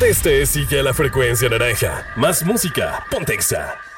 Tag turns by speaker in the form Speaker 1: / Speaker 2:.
Speaker 1: Donde estés, sigue a la frecuencia naranja. Más música, Pontexa.